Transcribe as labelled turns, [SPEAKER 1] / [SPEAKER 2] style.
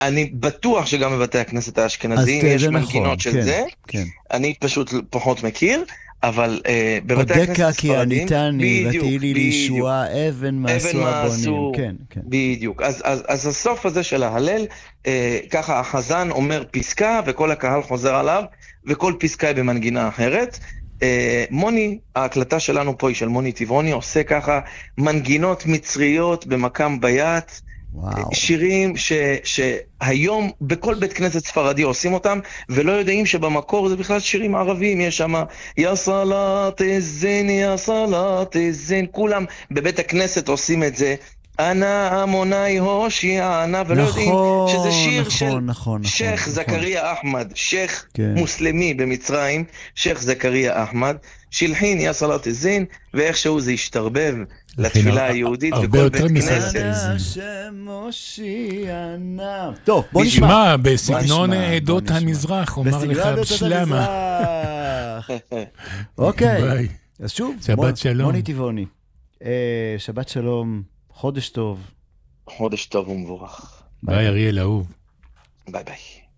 [SPEAKER 1] אני בטוח שגם בבתי הכנסת האשכנזיים יש מנגינות של זה. אני פשוט פחות מכיר, אבל בבתי הכנסת
[SPEAKER 2] הספרדיים... עודקה כי עניתני, ותהילי לישועה, אבן מעשו הבונים. כן, כן.
[SPEAKER 1] בדיוק. אז הסוף הזה של ההלל, ככה החזן אומר פסקה, וכל הקהל חוזר עליו, וכל פסקה היא במנגינה אחרת. מוני, ההקלטה שלנו פה היא של מוני טבעוני, עושה ככה מנגינות מצריות במקם ביית, שירים שהיום בכל בית כנסת ספרדי עושים אותם, ולא יודעים שבמקור זה בכלל שירים ערבים. יש שם יא סלאת א-זין, יא סלאת א-זין, כולם בבית הכנסת עושים את זה. אנא אמוני הושיענה, ולא יודעים שזה שיר של שייח זכריה אחמד, שייח מוסלמי במצרים, שייח זכריה אחמד, שילחין יא סלאת א-זין, ואיכשהו זה השתרבב לתפילה היהודית בכל בית כנסת.
[SPEAKER 2] טוב, בוא נשמע.
[SPEAKER 3] בסגנון עדות המזרח, אומר לך בשלמה.
[SPEAKER 2] אוקיי, אז שוב,
[SPEAKER 3] שבת שלום.
[SPEAKER 2] מוני טבעוני. שבת שלום, חודש טוב.
[SPEAKER 1] חודש טוב ומבורך.
[SPEAKER 3] ביי אריאל אהוב.
[SPEAKER 1] ביי ביי.